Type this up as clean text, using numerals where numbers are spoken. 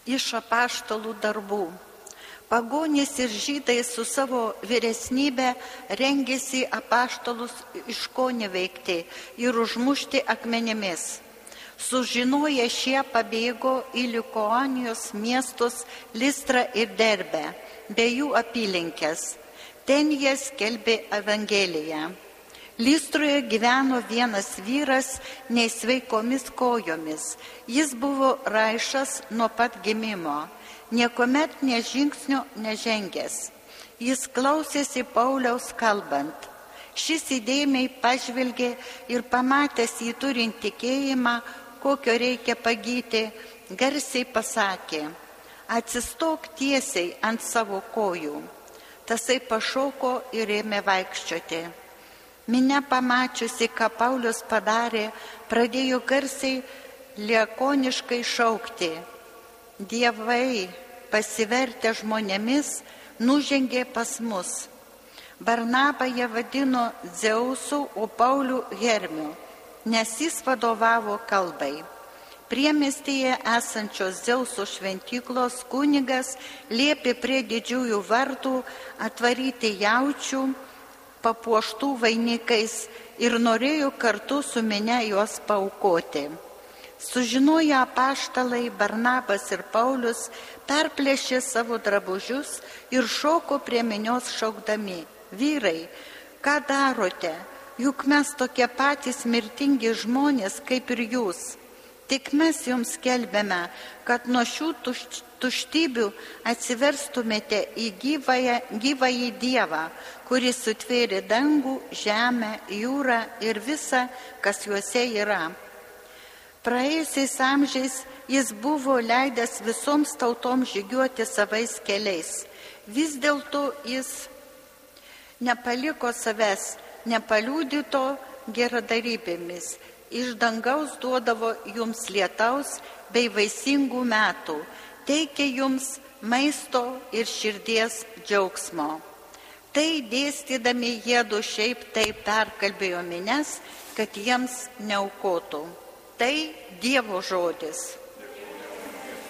Iš apaštalų darbų. Pagonys ir žydai su savo vyresnybe rengėsi apaštalus iškoneveikti ir užmušti akmenimis. Sužinoję šie pabėgo į Likaonijos miestus Listrą ir Derbę, bei jų apylinkes. Ten jie skelbė Evangeliją. Listroje gyveno vienas vyras neisveikomis kojomis. Jis buvo raišas nuo pat gimimo, niekuomet nė žingsnio nežengęs. Jis klausėsi Pauliaus kalbant. Šis įdėmiai pažvelgė ir pamatęs jį turint tikėjimą, kokio reikia pagyti, garsiai pasakė: atsistok tiesiai ant savo kojų. Tasai pašoko ir ėmė vaikščioti. Minia pamačiusi, ką Paulius padarė, pradėjo garsiai lakoniškai šaukti: dievai, pasivertę žmonėmis, nužengė pas mus. Barnabą jie vadino Dzeusu, o Paulių Hermiu, nes jis vadovavo kalbai. Priemiestyje esančios Dzeuso šventyklos kunigas liepė prie didžiųjų vartų atvaryti jaučių papuoštų vainikais ir norėjo kartu su minia juos paaukoti. Sužinoję apaštalai Barnabas ir Paulius perplėšė savo drabužius ir šoko prie minios šaukdami: vyrai, ką darote? Juk mes tokie patys mirtingi žmonės kaip ir jūs. Tik mes jums skelbėme, kad nuo šių tuštybių atsiverstumėte į gyvąjį Dievą, kuris sutvėrė dangų, žemę, jūrą ir visą, kas juose yra. Praėjusiais amžiais jis buvo leidęs visoms tautoms žygiuoti savais keliais. Vis dėlto jis nepaliko savęs, nepaliudyto geradarybėmis. Iš dangaus duodavo jums lietaus bei vaisingų metų, teikė jums maisto ir širdies džiaugsmo. Tai dėstydami jiedu šiaip taip perkalbėjo minias, kad jiems neaukotų. Tai Dievo žodis.